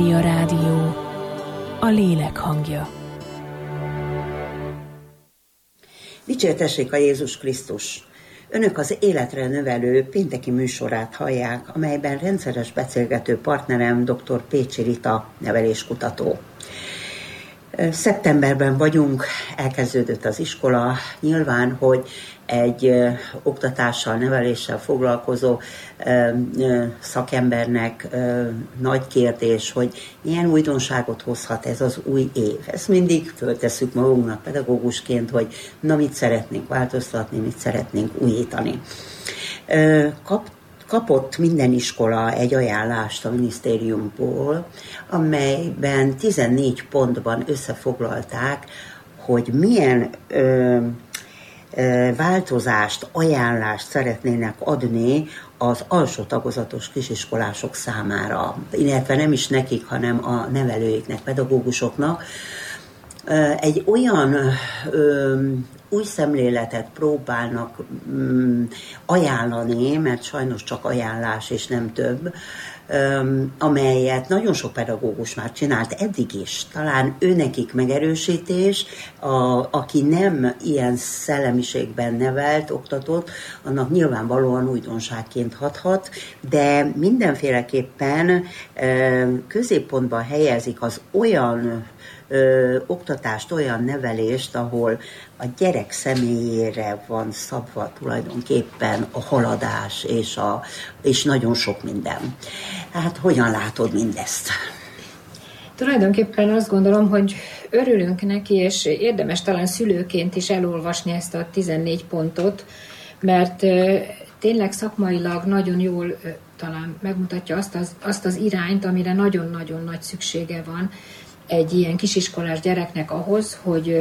A rádió, a lélek hangja. Dicsértessék a Jézus Krisztus! Önök az Életre Növelő pénteki műsorát hallják, amelyben rendszeres beszélgető partnerem dr. Pécsi Rita neveléskutató. Szeptemberben vagyunk, elkezdődött az iskola. Nyilván, hogy egy oktatással, neveléssel foglalkozó szakembernek nagy kérdés, hogy milyen újdonságot hozhat ez az új év. Ezt mindig föltesszük magunknak pedagógusként, hogy na mit szeretnénk változtatni, mit szeretnénk újítani. Kapott minden iskola egy ajánlást a minisztériumból, amelyben 14 pontban összefoglalták, hogy milyen változást, ajánlást szeretnének adni az alsó tagozatos kisiskolások számára, illetve nem is nekik, hanem a nevelőiknek, pedagógusoknak. Egy olyan új szemléletet próbálnak ajánlani, mert sajnos csak ajánlás és nem több, amelyet nagyon sok pedagógus már csinált eddig is. Talán őnekik megerősítés, aki nem ilyen szellemiségben nevelt, oktatott, annak nyilvánvalóan újdonságként hathat, de mindenféleképpen középpontba helyezik az olyan oktatást, olyan nevelést, ahol a gyerek személyére van szabva tulajdonképpen a haladás és nagyon sok minden. Hát hogyan látod mindezt? Tulajdonképpen azt gondolom, hogy örülünk neki, és érdemes talán szülőként is elolvasni ezt a 14 pontot, mert tényleg szakmailag nagyon jól talán megmutatja azt az irányt, amire nagyon-nagyon nagy szüksége van egy ilyen kisiskolás gyereknek ahhoz,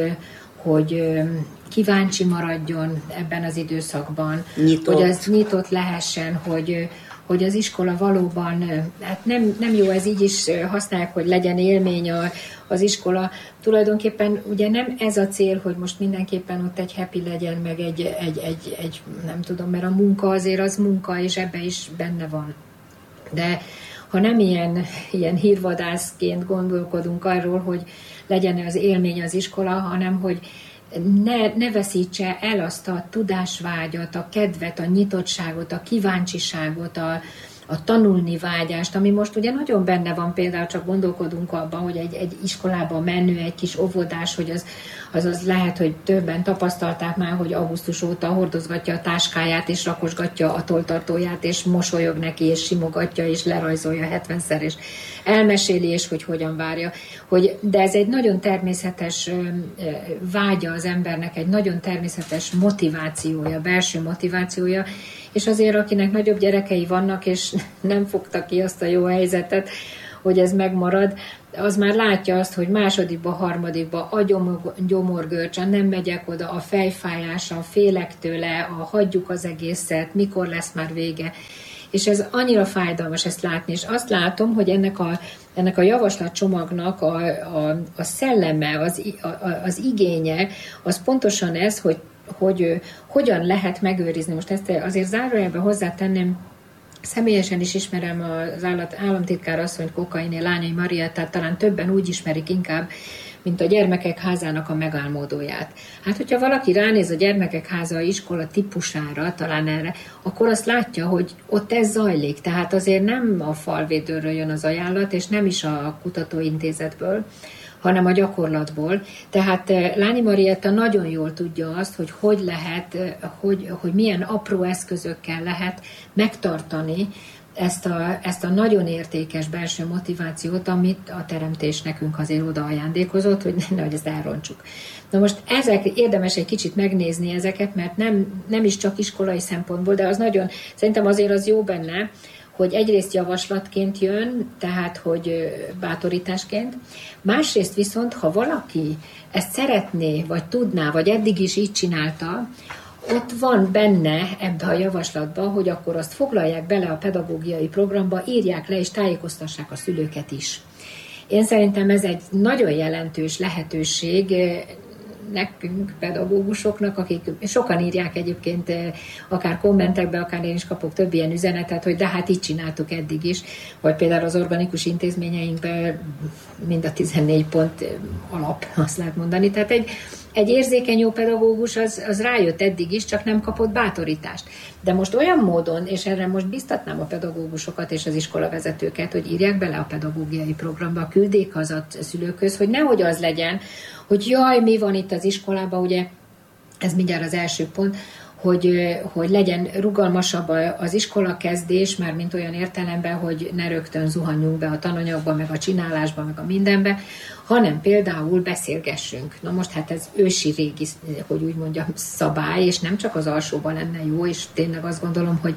hogy kíváncsi maradjon ebben az időszakban, hogy az nyitott lehessen, hogy az iskola valóban, hát nem jó, ez így is használják, hogy legyen élmény az iskola. Tulajdonképpen ugye nem ez a cél, hogy most mindenképpen ott egy happy legyen, meg egy nem tudom, mert a munka azért az munka, és ebbe is benne van. De ha nem ilyen hírvadászként gondolkodunk arról, hogy legyen az élmény az iskola, hanem hogy ne veszítse el azt a tudásvágyat, a kedvet, a nyitottságot, a kíváncsiságot, a tanulni vágyást, ami most ugye nagyon benne van, például csak gondolkodunk abban, hogy egy iskolába menő, egy kis óvodás, hogy az lehet, hogy többen tapasztalták már, hogy augusztus óta hordozgatja a táskáját, és rakosgatja a tolltartóját, és mosolyog neki, és simogatja, és lerajzolja 70-szer, és elmeséli, és hogy hogyan várja. De ez egy nagyon természetes vágya az embernek, egy nagyon természetes motivációja, belső motivációja, és azért, akinek nagyobb gyerekei vannak, és nem fogta ki azt a jó helyzetet, hogy ez megmarad, az már látja azt, hogy másodikba, harmadikba a gyomorgörcs, nem megyek oda, a fejfájás, a félek tőle, a hagyjuk az egészet, mikor lesz már vége. És ez annyira fájdalmas ezt látni, és azt látom, hogy ennek a javaslatcsomagnak a szelleme, az igénye, az pontosan ez, hogy hogyan lehet megőrizni. Most ezt azért zárójelben hozzátenném, személyesen is ismerem az államtitkár asszonyt, Kokainé Lányai Mariát, tehát talán többen úgy ismerik inkább, mint a Gyermekek Házának a megálmodóját. Hát, hogyha valaki ránéz a Gyermekek Háza iskola típusára, talán erre, akkor azt látja, hogy ott ez zajlik. Tehát azért nem a falvédőről jön az ajánlat, és nem is a kutatóintézetből, hanem a gyakorlatból. Tehát Lányi Marietta nagyon jól tudja azt, hogy lehet, hogy milyen apró eszközökkel lehet megtartani ezt a nagyon értékes belső motivációt, amit a teremtés nekünk azért oda ajándékozott, hogy nehogy ezt elrontsuk. Na most érdemes egy kicsit megnézni ezeket, mert nem is csak iskolai szempontból, de az nagyon, szerintem azért az jó benne, hogy egyrészt javaslatként jön, tehát hogy bátorításként, másrészt viszont, ha valaki ezt szeretné, vagy tudná, vagy eddig is így csinálta, ott van benne ebbe a javaslatba, hogy akkor azt foglalják bele a pedagógiai programba, írják le és tájékoztassák a szülőket is. Én szerintem ez egy nagyon jelentős lehetőség, nekünk, pedagógusoknak, akik sokan írják egyébként akár kommentekbe, akár én is kapok több ilyen üzenetet, hogy de hát így csináltuk eddig is, vagy például az organikus intézményeinkben mind a 14 pont alap, azt lehet mondani. Tehát egy érzékeny jó pedagógus az rájött eddig is, csak nem kapott bátorítást. De most olyan módon, és erre most biztatnám a pedagógusokat és az iskolavezetőket, hogy írják bele a pedagógiai programba, küldjék az a szülőkhöz, hogy nehogy az legyen, hogy jaj, mi van itt az iskolában, ugye ez mindjárt az első pont, hogy legyen rugalmasabb az iskolakezdés, már mint olyan értelemben, hogy ne rögtön zuhanjunk be a tananyagba, meg a csinálásba, meg a mindenbe, hanem például beszélgessünk. Na most hát ez ősi régi, hogy úgy mondjam, szabály, és nem csak az alsóban lenne jó, és tényleg azt gondolom, hogy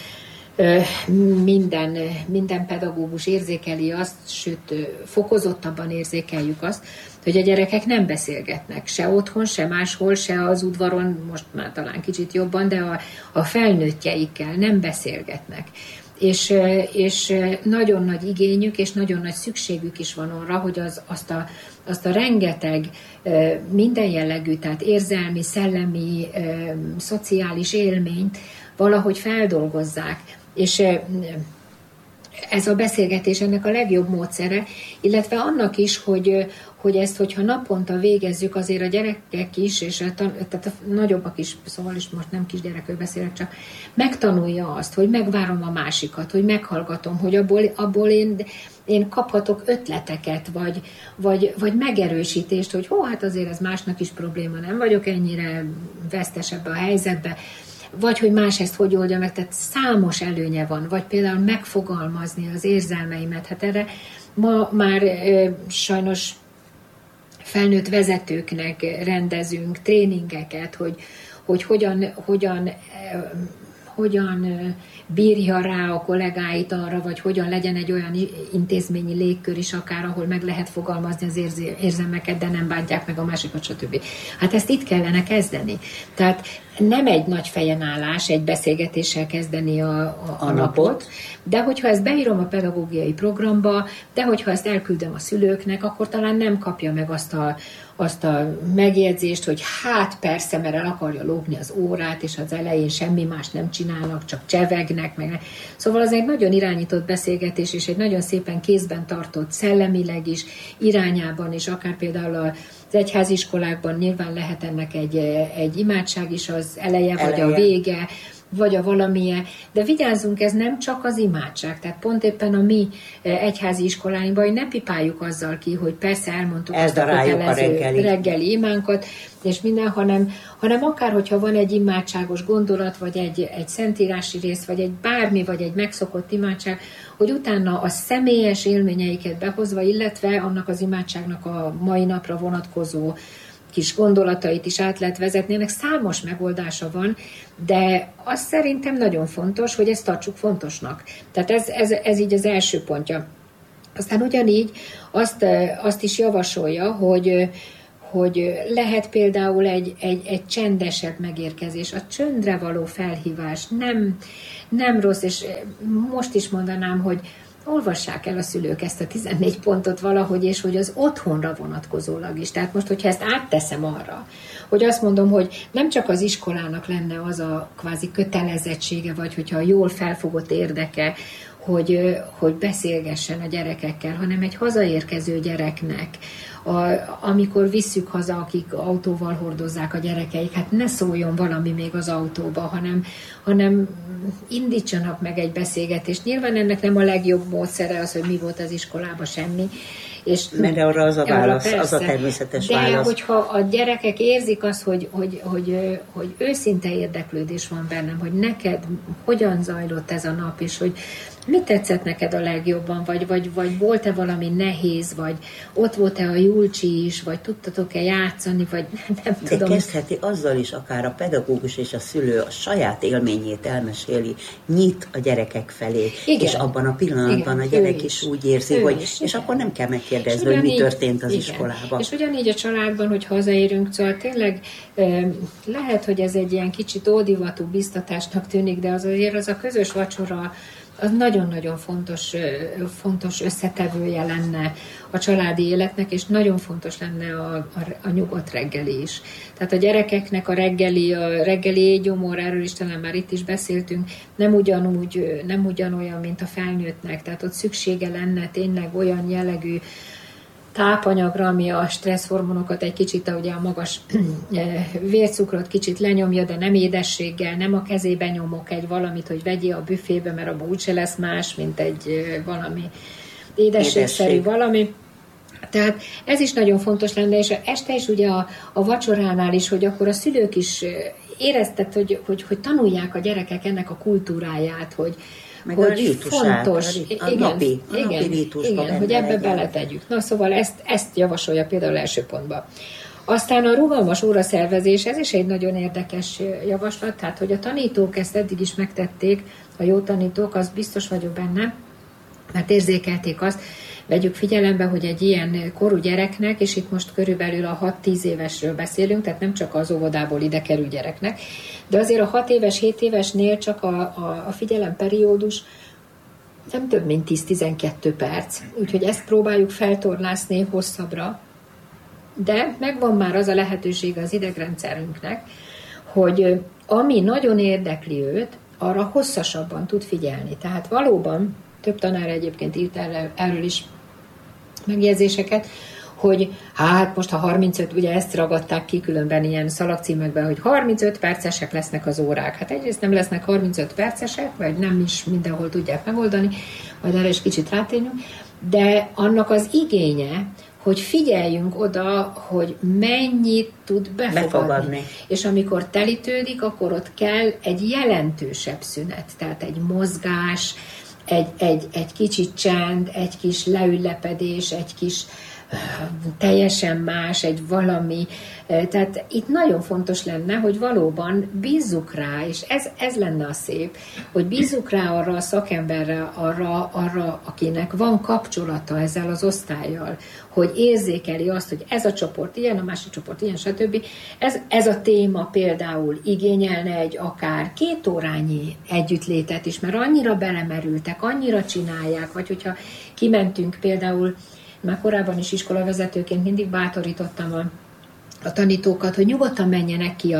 minden pedagógus érzékeli azt, sőt, fokozottabban érzékeljük azt, hogy a gyerekek nem beszélgetnek, se otthon, se máshol, se az udvaron, most már talán kicsit jobban, de a felnőttjeikkel nem beszélgetnek. És nagyon nagy igényük, és nagyon nagy szükségük is van arra, hogy azt a rengeteg minden jellegű, tehát érzelmi, szellemi, szociális élményt valahogy feldolgozzák. És ez a beszélgetés ennek a legjobb módszere, illetve annak is, hogy ezt, hogyha naponta végezzük, azért a gyerekek is, és tehát a nagyobbak is, szóval is most nem kisgyerekről beszélek, csak megtanulja azt, hogy megvárom a másikat, hogy meghallgatom, hogy abból én kaphatok ötleteket, vagy megerősítést, hogy hát azért ez másnak is probléma, nem vagyok ennyire vesztes ebbe a helyzetbe, vagy hogy más ezt hogy oldja meg, tehát számos előnye van, vagy például megfogalmazni az érzelmeimet. Hát erre ma már sajnos felnőtt vezetőknek rendezünk tréningeket, hogy hogyan bírja rá a kollégáit arra, vagy hogyan legyen egy olyan intézményi légkör is akár, ahol meg lehet fogalmazni az érzelmeket, de nem bántják meg a másikat, stb. Hát ezt itt kellene kezdeni. Tehát nem egy nagy fejen állás, egy beszélgetéssel kezdeni a napot, de hogyha ezt beírom a pedagógiai programba, de hogyha ezt elküldöm a szülőknek, akkor talán nem kapja meg azt a megjegyzést, hogy hát persze, mert el akarja lógni az órát, és az elején semmi más nem csinálnak, csak csevegnek. Szóval az egy nagyon irányított beszélgetés, és egy nagyon szépen kézben tartott szellemileg is, irányában is, akár például az egyházi iskolákban nyilván lehet ennek egy imádság is az eleje, vagy a vége, vagy a valamilyen, de vigyázzunk, ez nem csak az imádság, tehát pont éppen a mi egyházi iskoláinkban, hogy ne pipáljuk azzal ki, hogy persze elmondtuk azt a kötelező reggeli imánkat, és minden, hanem akár, hogyha van egy imádságos gondolat, vagy egy szentírási rész, vagy egy bármi, vagy egy megszokott imádság, hogy utána a személyes élményeiket behozva, illetve annak az imádságnak a mai napra vonatkozó kis gondolatait is át lehet vezetni, ennek számos megoldása van, de az szerintem nagyon fontos, hogy ezt tartsuk fontosnak. Tehát ez így az első pontja. Aztán ugyanígy azt is javasolja, hogy lehet például egy csendesebb megérkezés, a csöndre való felhívás nem rossz, és most is mondanám, hogy olvassák el a szülők ezt a 14 pontot valahogy, és hogy az otthonra vonatkozólag is. Tehát most, hogyha ezt átteszem arra, hogy azt mondom, hogy nem csak az iskolának lenne az a kvázi kötelezettsége, vagy hogyha jól felfogott érdeke, hogy beszélgessen a gyerekekkel, hanem egy hazaérkező gyereknek, amikor visszük haza, akik autóval hordozzák a gyerekeik, hát ne szóljon valami még az autóba, hanem indítsanak meg egy beszélgetést. Nyilván ennek nem a legjobb módszere az, hogy mi volt az iskolában, semmi. Mert arra az a válasz, az a természetes válasz. De hogyha a gyerekek érzik azt, hogy őszinte érdeklődés van bennem, hogy neked hogyan zajlott ez a nap, és hogy mit tetszett neked a legjobban, vagy volt-e valami nehéz, vagy ott volt-e a Julcsi is, vagy tudtatok-e játszani, vagy nem tudom. De kezdheti azzal is, akár a pedagógus és a szülő a saját élményét elmeséli, nyit a gyerekek felé, igen, és abban a pillanatban a gyerek is úgy érzi, hogy és akkor nem kell megkérdezni, hogy mi történt az iskolában. És ugyanígy a családban, hogy hazaérünk, szóval tényleg lehet, hogy ez egy ilyen kicsit ódivatú biztatásnak tűnik, de azért az a közös vacsora, az nagyon-nagyon fontos összetevője lenne a családi életnek, és nagyon fontos lenne a nyugodt reggeli is. Tehát a gyerekeknek a reggeli étgyomor, erről is talán már itt is beszéltünk, nem ugyanolyan, mint a felnőttnek. Tehát ott szüksége lenne tényleg olyan jellegű tápanyagra, ami a stresszhormonokat egy kicsit, ugye a magas vércukrot kicsit lenyomja, de nem édességgel, nem a kezébe nyomok egy valamit, hogy vegyél a büfébe, mert abban úgyse lesz más, mint egy valami édességszerű valami. Tehát ez is nagyon fontos lenne, és este is ugye a vacsoránál is, hogy akkor a szülők is éreztet, hogy tanulják a gyerekek ennek a kultúráját, hogy meg hogy a rítusát, fontos, a napi rítusba igen, hogy ebbe beletegyük. Na szóval ezt javasolja például első pontban. Aztán a rugalmas óraszervezés, ez is egy nagyon érdekes javaslat, tehát hogy a tanítók ezt eddig is megtették, a jó tanítók, az biztos vagyok benne, mert érzékelték azt, vegyük figyelembe, hogy egy ilyen korú gyereknek, és itt most körülbelül a 6-10 évesről beszélünk, tehát nem csak az óvodából ide kerül gyereknek, de azért a 6 éves, 7 évesnél csak a figyelemperiódus nem több, mint 10-12 perc. Úgyhogy ezt próbáljuk feltornászni hosszabbra, de megvan már az a lehetőség az idegrendszerünknek, hogy ami nagyon érdekli őt, arra hosszasabban tud figyelni. Tehát valóban, több tanár egyébként írt erről is megjegyzéseket, hogy hát most ha 35, ugye ezt ragadták ki különben ilyen szalagcímekben, hogy 35 percesek lesznek az órák. Hát egyrészt nem lesznek 35 percesek, vagy nem is mindenhol tudják megoldani, majd erre is kicsit rátérjünk, de annak az igénye, hogy figyeljünk oda, hogy mennyit tud befogadni. És amikor telítődik, akkor ott kell egy jelentősebb szünet, tehát egy mozgás, egy kicsit csend, egy kis leülepedés, egy kis teljesen más, egy valami. Tehát itt nagyon fontos lenne, hogy valóban bízzuk rá, és ez lenne a szép, hogy bízzuk rá arra a szakemberre, arra, akinek van kapcsolata ezzel az osztállyal, hogy érzékeli azt, hogy ez a csoport ilyen, a másik csoport ilyen, stb. Ez a téma például igényelne egy akár 2 órányi együttlétet is, mert annyira belemerültek, annyira csinálják, vagy hogyha kimentünk például, már korábban is iskolavezetőként mindig bátorítottam a tanítókat, hogy nyugodtan menjenek ki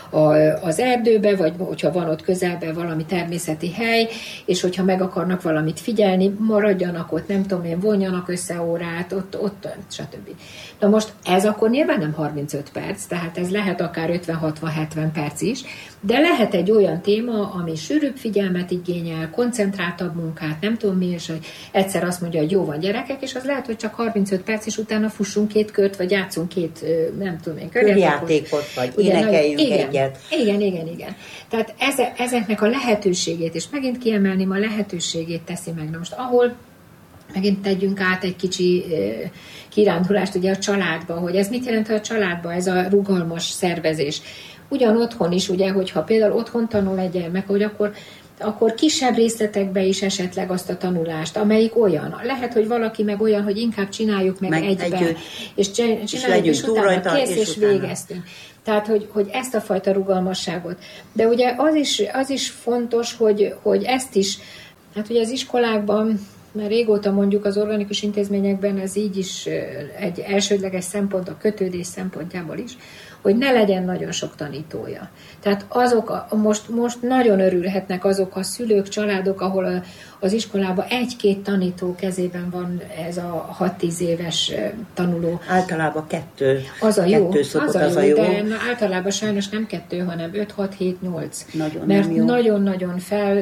az erdőbe, vagy hogyha van ott közelben valami természeti hely, és hogyha meg akarnak valamit figyelni, maradjanak ott, nem tudom én, vonjanak össze órát, ott stb. Na most ez akkor nyilván nem 35 perc, tehát ez lehet akár 50-60-70 perc is, de lehet egy olyan téma, ami sűrűbb figyelmet igényel, koncentráltabb munkát, nem tudom mi, és egyszer azt mondja, hogy jó van gyerekek, és az lehet, hogy csak 35 perc, és utána fussunk 2 kört, vagy játszunk 2, nem tudom én, körjátékot, vagy énekeljünk egyet. Igen. Tehát ezeknek a lehetőségét, és megint kiemelném, a lehetőségét teszi meg. Na most ahol megint tegyünk át egy kicsi kirándulást ugye a családba, hogy ez mit jelent a családba, ez a rugalmas szervezés. Ugyan otthon is, ugye, hogyha például otthon tanul egy gyermek, hogy akkor kisebb részletekbe is esetleg azt a tanulást, amelyik olyan. Lehet, hogy valaki meg olyan, hogy inkább csináljuk meg egyben, és csináljuk, és utána kész, és végeztünk. Tehát, hogy ezt a fajta rugalmasságot. De ugye az is fontos, hogy ezt is, hát ugye az iskolákban, mert régóta mondjuk az organikus intézményekben ez így is egy elsődleges szempont a kötődés szempontjából is, hogy ne legyen nagyon sok tanítója. Tehát azok, most nagyon örülhetnek azok a szülők, családok, ahol az iskolában 1-2 tanító kezében van ez a 6-10 éves tanuló. Általában 2. Az a jó, az a jó. De általában sajnos nem 2, hanem 5-6-7-8. Mert nagyon-nagyon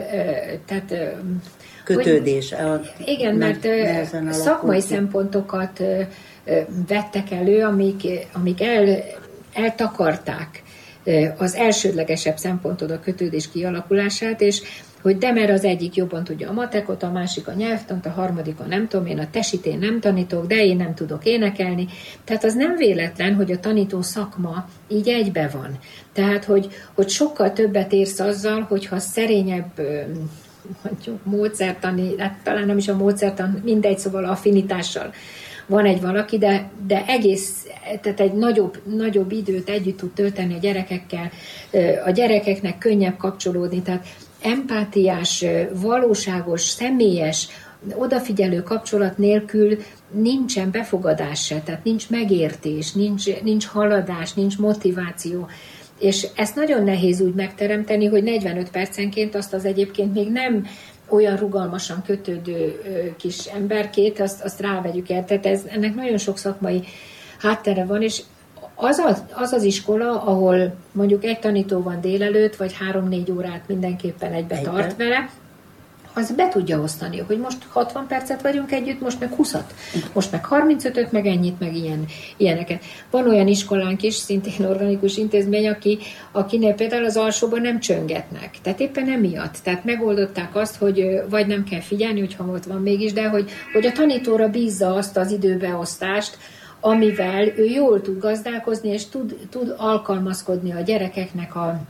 tehát kötődés. Igen, mert szakmai szempontokat vettek elő, amik eltakarták az elsődlegesebb szempontod a kötődés kialakulását, és hogy de mert az egyik jobban tudja a matekot, a másik a nyelvtant, a harmadik a nem tudom én, a tesit én nem tanítok, de én nem tudok énekelni. Tehát az nem véletlen, hogy a tanító szakma így egybe van. Tehát, hogy sokkal többet érsz azzal, hogyha szerényebb mondjuk módszertani, hát talán nem is a módszertan, mindegy, szóval affinitással van egy valaki, de tehát egy nagyobb időt együtt tud tölteni a gyerekekkel, a gyerekeknek könnyebb kapcsolódni, tehát empátiás, valóságos, személyes, odafigyelő kapcsolat nélkül nincsen befogadás se, tehát nincs megértés, nincs haladás, nincs motiváció. És ezt nagyon nehéz úgy megteremteni, hogy 45 percenként azt az egyébként még nem olyan rugalmasan kötődő kis emberkét, azt rávegyük el. Tehát ennek nagyon sok szakmai háttere van, és az az iskola, ahol mondjuk egy tanító van délelőtt, vagy 3-4 órát mindenképpen egybe tart vele, az be tudja osztani, hogy most 60 percet vagyunk együtt, most meg 20-at, most meg 35-öt, meg ennyit, meg ilyeneket. Van olyan iskolánk is, szintén organikus intézmény, akinél például az alsóban nem csöngetnek. Tehát éppen emiatt. Tehát megoldották azt, hogy vagy nem kell figyelni, hogyha ott van mégis, de hogy a tanítóra bízza azt az időbeosztást, amivel ő jól tud gazdálkozni, és tud alkalmazkodni a gyerekeknek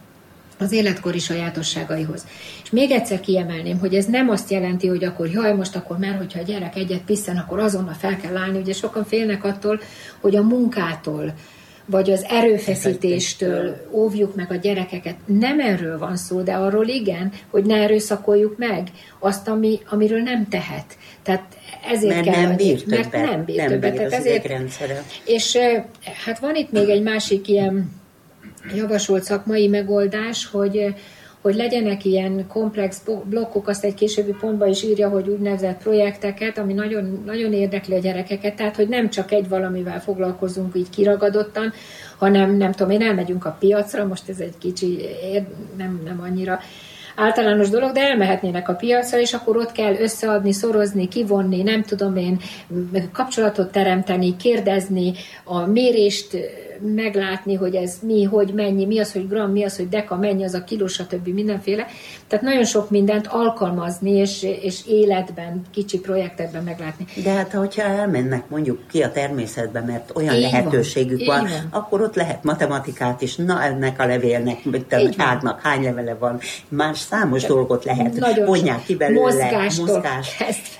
az életkori sajátosságaihoz. És még egyszer kiemelném, hogy ez nem azt jelenti, hogy akkor most akkor már, hogyha a gyerek egyet pisszen, akkor azonnal fel kell állni. Ugye sokan félnek attól, hogy a munkától, vagy az erőfeszítéstől óvjuk meg a gyerekeket. Nem erről van szó, de arról igen, hogy ne erőszakoljuk meg azt, amiről nem tehet. Tehát ezért mert kell nem bír többet. Mert nem bír többet. Az idegrendszere. És hát van itt még egy másik ilyen javasolt szakmai megoldás, hogy legyenek ilyen komplex blokkok, azt egy későbbi pontban is írja, hogy úgynevezett projekteket, ami nagyon, nagyon érdekli a gyerekeket, tehát hogy nem csak egy valamivel foglalkozunk így kiragadottan, hanem nem tudom, elmegyünk a piacra, most ez egy kicsi, nem annyira általános dolog, de elmehetnének a piacra, és akkor ott kell összeadni, szorozni, kivonni, nem tudom én, kapcsolatot teremteni, kérdezni, a mérést meglátni, hogy ez mi, hogy mennyi, mi az, hogy gram, mi az, hogy deka, mennyi az a kiló, stb. Mindenféle. Tehát nagyon sok mindent alkalmazni, és életben, kicsi projektekben meglátni. De hát, hogyha elmennek mondjuk ki a természetbe, mert olyan lehetőségük van, akkor ott lehet matematikát is, na ennek a levélnek, ágnak hány levele van, már számos dolgot lehet, vonják ki belőle, mozgást,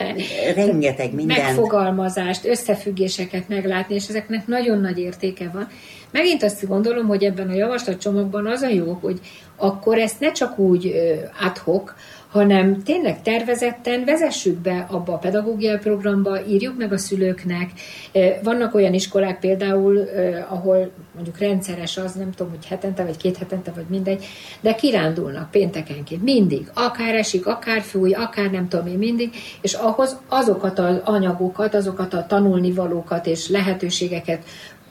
rengeteg mindent. Megfogalmazást, összefüggéseket meglátni, és ezeknek nagyon nagy értéke van. Megint azt gondolom, hogy ebben a javaslatcsomagban az a jó, hogy akkor ezt ne csak úgy ad hoc, hanem tényleg tervezetten vezessük be abba a pedagógiai programba, írjuk meg a szülőknek. Vannak olyan iskolák például, ahol mondjuk rendszeres az, nem tudom, hogy hetente, vagy 2 hetente, vagy mindegy, de kirándulnak péntekenként, mindig. Akár esik, akár fúj, akár nem tudom én mindig, és ahhoz azokat az anyagokat, azokat a tanulnivalókat és lehetőségeket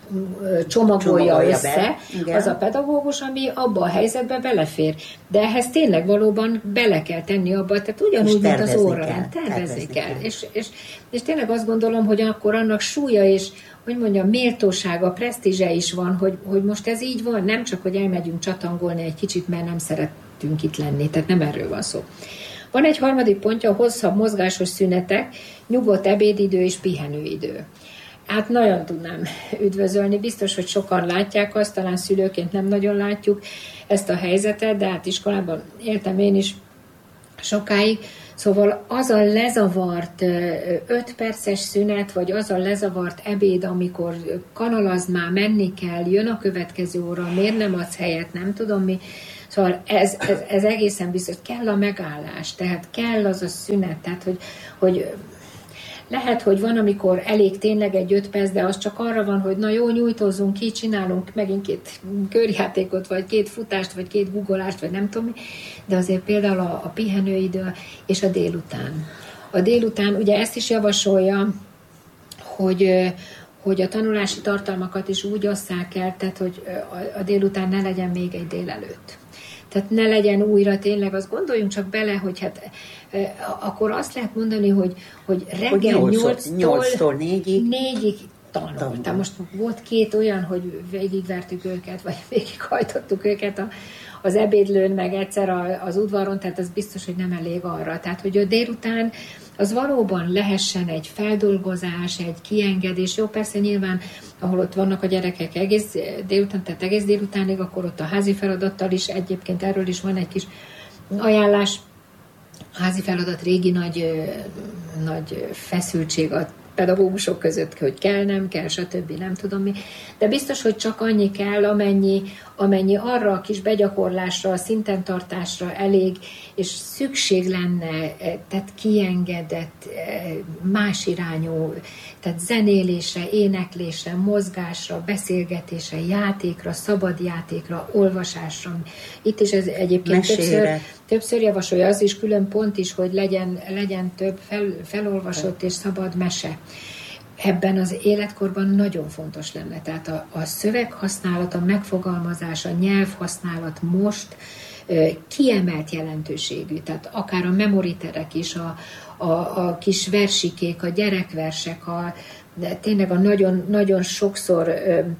csomagolja össze az a pedagógus, ami abba a helyzetbe belefér. De ehhez tényleg valóban bele kell tenni abba, tehát ugyanúgy, mint az órán. Tervezni kell. És tényleg azt gondolom, hogy akkor annak súlya és, hogy mondjam, méltósága, presztízse is van, hogy most ez így van, nem csak, hogy elmegyünk csatangolni egy kicsit, mert nem szeretünk itt lenni, tehát nem erről van szó. Van egy harmadik pontja, a hosszabb mozgásos szünetek, nyugodt ebédidő és pihenőidő. Hát nagyon tudnám üdvözölni, biztos, hogy sokan látják azt, talán szülőként nem nagyon látjuk ezt a helyzetet, de hát iskolában éltem én is sokáig, szóval az a lezavart 5 perces szünet, vagy az a lezavart ebéd, amikor kanalazd már, menni kell, jön a következő óra, miért nem adsz helyet, nem tudom mi, szóval ez egészen biztos, kell a megállás, tehát kell az a szünet, tehát hogy lehet, hogy van, amikor elég tényleg egy 5 perc, de az csak arra van, hogy na jó, nyújtózzunk ki, csinálunk megint 2 körjátékot, vagy 2 futást, vagy 2 guggolást, vagy nem tudom mi, de azért például a pihenőidő és a délután. A délután, ugye ezt is javasolja, hogy a tanulási tartalmakat is úgy osszák el, tehát hogy a délután ne legyen még egy délelőtt. Tehát ne legyen újra tényleg, azt gondoljunk csak bele, hogy hát akkor azt lehet mondani, hogy reggel 8-tól 4-ig tanultam. Most volt 2 olyan, hogy végigvertük őket, vagy végighajtottuk őket az ebédlőn, meg egyszer az udvaron, tehát az biztos, hogy nem elég arra. Tehát, hogy a délután az valóban lehessen egy feldolgozás, egy kiengedés. Jó, persze nyilván, ahol ott vannak a gyerekek egész délután, tehát egész délutánig, akkor ott a házi feladattal is, egyébként erről is van egy kis ajánlás. A házi feladat régi nagy feszültség a pedagógusok között, hogy kell, nem kell, stb. Nem tudom mi. De biztos, hogy csak annyi kell, amennyi arra a kis begyakorlásra, a szinten tartásra elég, és szükség lenne, tehát kiengedett, más irányú, tehát zenélésre, éneklésre, mozgásra, beszélgetésre, játékra, szabad játékra, olvasásra. Itt is ez egyébként többször javasolja, az is külön pont is, hogy legyen több felolvasott és szabad mese. Ebben az életkorban nagyon fontos lenne. Tehát a szöveghasználat, a megfogalmazás, a nyelvhasználat most kiemelt jelentőségű. Tehát akár a memoriterek is, a kis versikék, a gyerekversek, de tényleg a nagyon, nagyon sokszor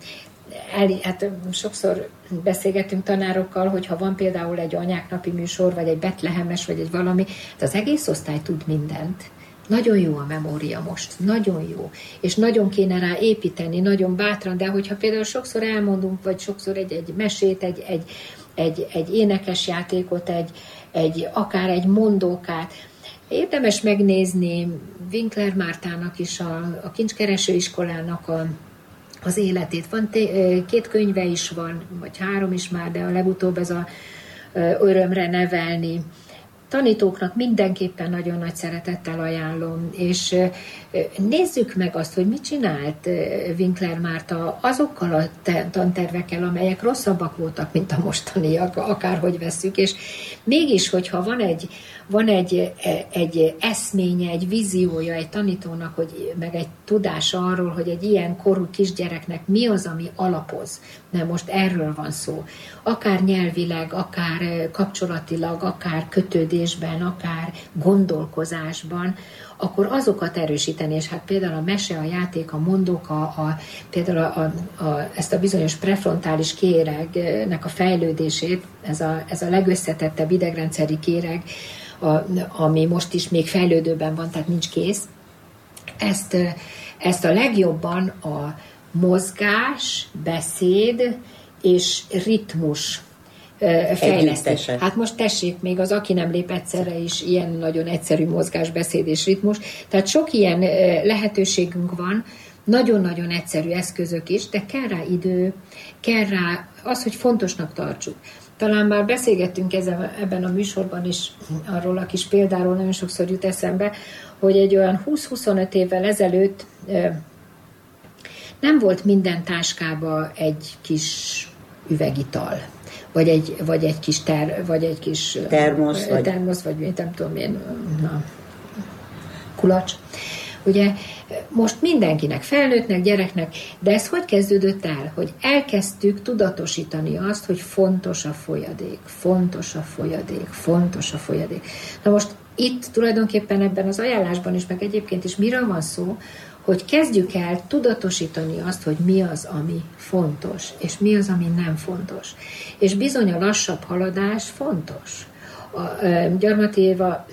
sokszor beszélgetünk tanárokkal, hogyha van például egy anyáknapi műsor, vagy egy betlehemes, vagy egy valami, az egész osztály tud mindent. Nagyon jó a memória most, nagyon jó. És nagyon kéne rá építeni, nagyon bátran, de hogyha például sokszor elmondunk, vagy sokszor egy mesét, egy énekes játékot, akár egy mondókát, érdemes megnézni Winkler Mártának is, a Kincskereső iskolának az életét. Van 2 könyve is van, vagy 3 is már, de a legutóbb ez a Örömre nevelni. Tanítóknak mindenképpen nagyon nagy szeretettel ajánlom, és nézzük meg azt, hogy mit csinált Winkler Márta azokkal a tantervekkel, amelyek rosszabbak voltak, mint a mostaniak, akárhogy vesszük, és mégis, hogyha van egy eszménye, egy víziója egy tanítónak, meg egy tudása arról, hogy egy ilyen korú kisgyereknek mi az, ami alapoz. Nem, most erről van szó. Akár nyelvileg, akár kapcsolatilag, akár kötődésben, akár gondolkozásban, akkor azokat erősíteni, és hát például a mese, a játék, a mondók, például ezt a bizonyos prefrontális kéregnek a fejlődését, ez a legösszetettebb idegrendszeri kéreg, ami most is még fejlődőben van, tehát nincs kész. Ezt a legjobban a mozgás, beszéd és ritmus fejlesztés. Hát most tessék, még az, aki nem lép egyszerre is, ilyen nagyon egyszerű mozgás, beszéd és ritmus. Tehát sok ilyen lehetőségünk van, nagyon-nagyon egyszerű eszközök is, de kell rá idő, kell rá az, hogy fontosnak tartsuk. Talán már beszélgettünk ebben a műsorban is arról a kis példáról, nagyon sokszor jut eszembe, hogy egy olyan 20-25 évvel ezelőtt nem volt minden táskába egy kis üvegital, vagy egy kis termosz, vagy nem tudom én, kulacs. Ugye most mindenkinek, felnőttnek, gyereknek, de ez hogy kezdődött el? Hogy elkezdtük tudatosítani azt, hogy fontos a folyadék, fontos a folyadék, fontos a folyadék. Na most itt tulajdonképpen ebben az ajánlásban is, meg egyébként is miről van szó, hogy kezdjük el tudatosítani azt, hogy mi az, ami fontos, és mi az, ami nem fontos. És bizony a lassabb haladás fontos. Gyarmati Éva,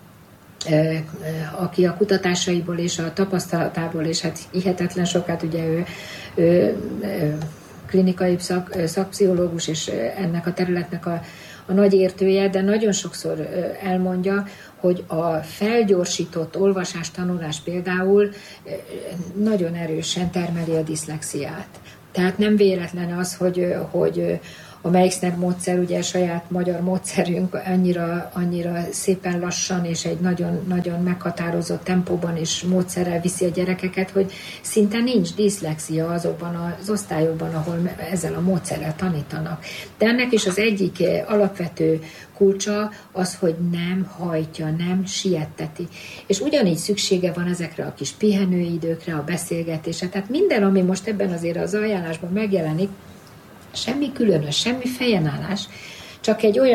aki a kutatásaiból és a tapasztalatából, és hát hihetetlen sokat, ugye ő klinikai szakpszichológus, és ennek a területnek a nagy értője, de nagyon sokszor elmondja, hogy a felgyorsított olvasás-tanulás például nagyon erősen termeli a diszlexiát. Tehát nem véletlen az, hogy a Meixner módszer, ugye saját magyar módszerünk annyira szépen lassan és egy nagyon, nagyon meghatározott tempóban és módszerrel viszi a gyerekeket, hogy szinte nincs diszlexia azokban az osztályokban, ahol ezzel a módszerrel tanítanak. De ennek is az egyik alapvető kulcsa az, hogy nem hajtja, nem sietteti. És ugyanígy szüksége van ezekre a kis pihenőidőkre, a beszélgetésre. Tehát minden, ami most ebben azért az ajánlásban megjelenik, semmi különös, semmi fejenállás, csak egy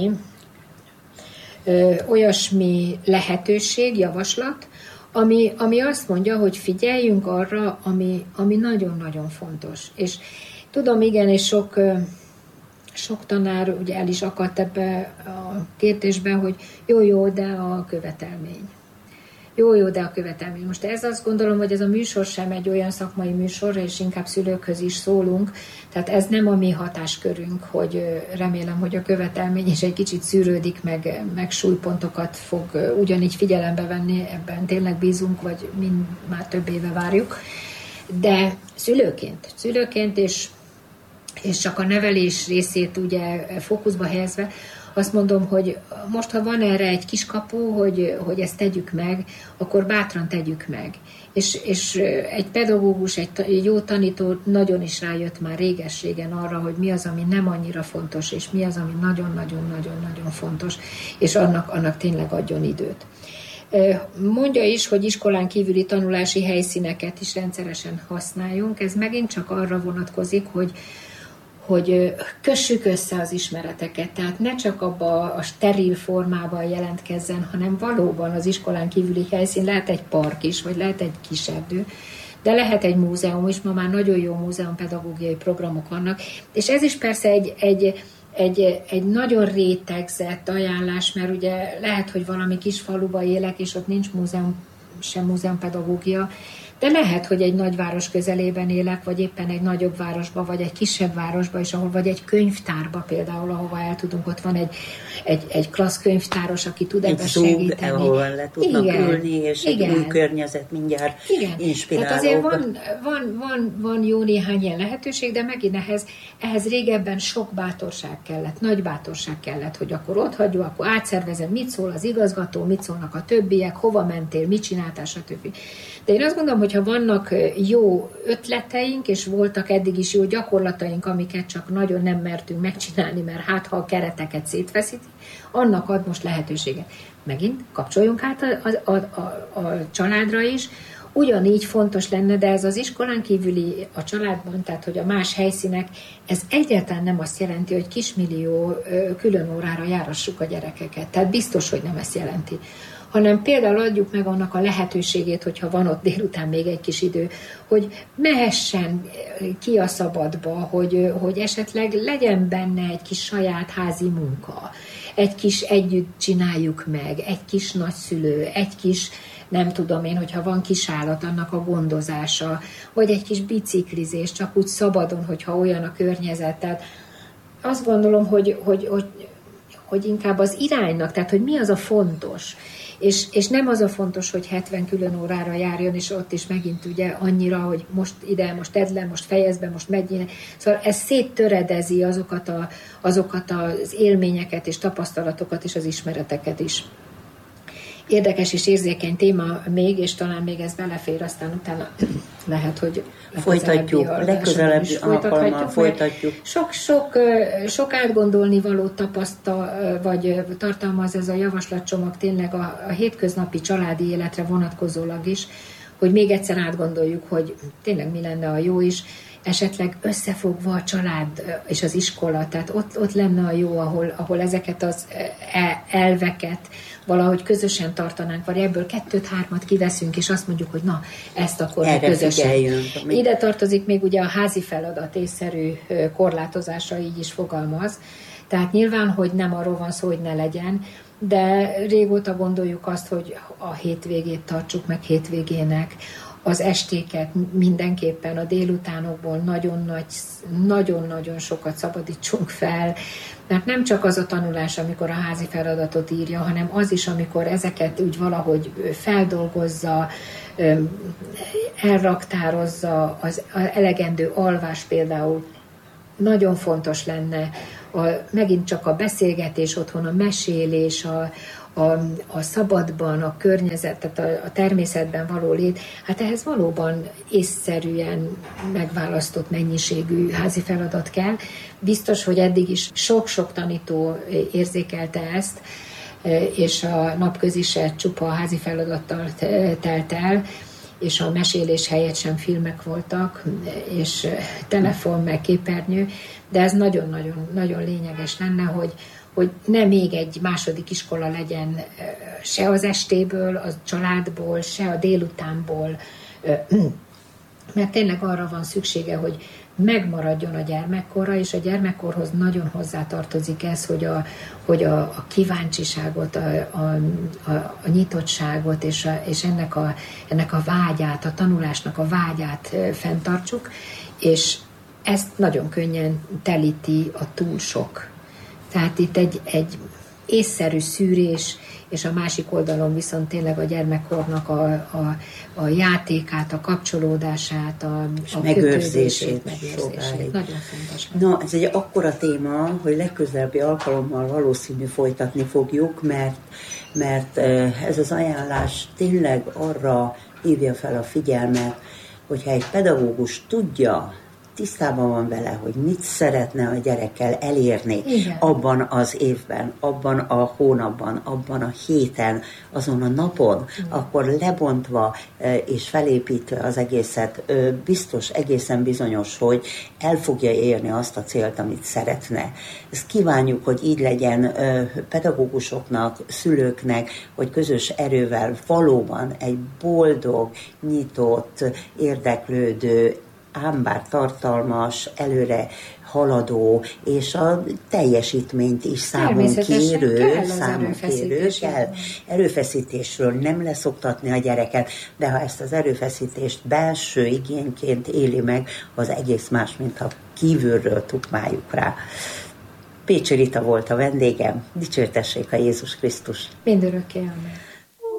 olyasmi lehetőség, javaslat, ami azt mondja, hogy figyeljünk arra, ami nagyon-nagyon fontos. És tudom, igen, és sok tanár ugye el is akadt ebbe a kérdésben, hogy jó, de a követelmény. Jó, de a követelmény. Most ez azt gondolom, hogy ez a műsor sem egy olyan szakmai műsor, és inkább szülőkhöz is szólunk. Tehát ez nem a mi hatáskörünk, hogy remélem, hogy a követelmény is egy kicsit szűrődik, meg súlypontokat fog ugyanígy figyelembe venni, ebben tényleg bízunk, vagy mind már több éve várjuk. De szülőként és csak a nevelés részét ugye fókuszba helyezve, azt mondom, hogy most, ha van erre egy kiskapu, hogy ezt tegyük meg, akkor bátran tegyük meg. És egy pedagógus, egy jó tanító nagyon is rájött már réges-régen arra, hogy mi az, ami nem annyira fontos, és mi az, ami nagyon-nagyon-nagyon-nagyon fontos, és annak tényleg adjon időt. Mondja is, hogy iskolán kívüli tanulási helyszíneket is rendszeresen használjunk. Ez megint csak arra vonatkozik, hogy kössük össze az ismereteket, tehát ne csak abba a steril formában jelentkezzen, hanem valóban az iskolán kívüli helyszín lehet egy park is, vagy lehet egy kis erdő, de lehet egy múzeum is, ma már nagyon jó múzeumpedagógiai programok vannak, és ez is persze egy nagyon rétegzett ajánlás, mert ugye lehet, hogy valami kis faluba élek, és ott nincs múzeum, sem múzeumpedagógia, de lehet, hogy egy nagyváros közelében élek, vagy éppen egy nagyobb városba, vagy egy kisebb városba is, vagy egy könyvtárba például, ahova el tudunk, ott van egy klassz könyvtáros, aki tud ebben segíteni. Ahol le tudnak ülni, és egy új környezet mindjárt inspiráló. Tehát azért van jó néhány ilyen lehetőség, de megint ehhez régebben sok bátorság kellett, nagy bátorság kellett, hogy akkor ott hagyjuk, akkor átszervezem, mit szól az igazgató, mit szólnak a többiek, hova mentél, mit csináltál, stb. De én azt gondolom, hogy ha vannak jó ötleteink, és voltak eddig is jó gyakorlataink, amiket csak nagyon nem mertünk megcsinálni, mert ha a kereteket szétfeszíti, annak ad most lehetőséget. Megint kapcsoljunk át a családra is. Ugyanígy fontos lenne, de ez az iskolán kívüli a családban, tehát hogy a más helyszínek, ez egyáltalán nem azt jelenti, hogy kismillió külön órára járassuk a gyerekeket. Tehát biztos, hogy nem ezt jelenti. Hanem például adjuk meg annak a lehetőségét, hogyha van ott délután még egy kis idő, hogy mehessen ki a szabadba, hogy esetleg legyen benne egy kis saját házi munka, egy kis együtt csináljuk meg, egy kis nagyszülő, egy kis, nem tudom én, hogyha van kisállat, annak a gondozása, vagy egy kis biciklizés, csak úgy szabadon, hogyha olyan a környezet. Tehát azt gondolom, hogy inkább az iránynak, tehát hogy mi az a fontos, és nem az a fontos, hogy 70 külön órára járjon, és ott is megint ugye annyira, hogy most ide, most tedd le, most fejezd be, most megy. Szóval ez széttöredezi azokat az élményeket és tapasztalatokat és az ismereteket is. Érdekes és érzékeny téma még, és talán még ez belefér, aztán utána lehet, hogy legközelebbi alkalommal folytatjuk. Sok átgondolni való vagy tartalmaz ez a javaslatcsomag tényleg a hétköznapi családi életre vonatkozólag is, hogy még egyszer átgondoljuk, hogy tényleg mi lenne a jó is, esetleg összefogva a család és az iskola, tehát ott lenne a jó, ahol ezeket az elveket valahogy közösen tartanánk, vagy ebből 2-3 kiveszünk, és azt mondjuk, hogy na, ezt akkor erre közösen. Figyeljünk. Ide tartozik még ugye a házi feladat észszerű korlátozása, így is fogalmaz. Tehát nyilván, hogy nem arról van szó, hogy ne legyen, de régóta gondoljuk azt, hogy a hétvégét tartsuk meg hétvégének, az estéket mindenképpen a délutánokból nagyon-nagyon sokat szabadítsunk fel, mert nem csak az a tanulás, amikor a házi feladatot írja, hanem az is, amikor ezeket úgy valahogy feldolgozza, elraktározza, az elegendő alvás például nagyon fontos lenne, megint csak a beszélgetés otthon, a mesélés, a szabadban, a környezet, tehát a természetben való lét, hát ehhez valóban észszerűen megválasztott mennyiségű házi feladat kell. Biztos, hogy eddig is sok-sok tanító érzékelte ezt, és a napközi se csupa házi feladattal telt el, és a mesélés helyett sem filmek voltak, és telefon, meg képernyő, de ez nagyon-nagyon lényeges lenne, hogy ne még egy második iskola legyen se az estéből, a családból, se a délutánból mert tényleg arra van szüksége, hogy megmaradjon a gyermekkorra, és a gyermekkorhoz nagyon hozzátartozik ez, hogy a kíváncsiságot, a nyitottságot, és ennek a vágyát, a tanulásnak a vágyát fenntartsuk, és ezt nagyon könnyen telíti a túl sok. Tehát itt egy észszerű szűrés, és a másik oldalon viszont tényleg a gyermekkornak a játékát, a kapcsolódását, a megőrzését. Nagyon fontos. Na, ez egy akkora téma, hogy legközelebbi alkalommal valószínű folytatni fogjuk, mert ez az ajánlás tényleg arra hívja fel a figyelmet, hogyha egy pedagógus tudja, tisztában van vele, hogy mit szeretne a gyerekkel elérni. Igen. Abban az évben, abban a hónapban, abban a héten, azon a napon, akkor lebontva és felépítve az egészet, biztos, egészen bizonyos, hogy el fogja érni azt a célt, amit szeretne. Ezt kívánjuk, hogy így legyen pedagógusoknak, szülőknek, hogy közös erővel valóban egy boldog, nyitott, érdeklődő, ám bár tartalmas, előre haladó, és a teljesítményt is számon kérő, erőfeszítésről nem leszoktatni a gyereket, de ha ezt az erőfeszítést belső igényként éli meg, az egész más, mint ha kívülről tukmáljuk rá. Pécsi Rita volt a vendégem, dicsértessék a Jézus Krisztus. Mindörökké, amen.